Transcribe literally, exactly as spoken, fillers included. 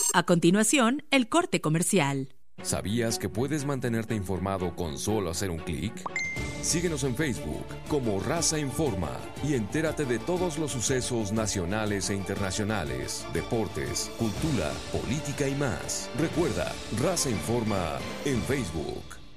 A continuación, el corte comercial. ¿Sabías que puedes mantenerte informado con solo hacer un clic? Síguenos en Facebook como Raza Informa y entérate de todos los sucesos nacionales e internacionales, deportes, cultura, política y más. Recuerda, Raza Informa en Facebook.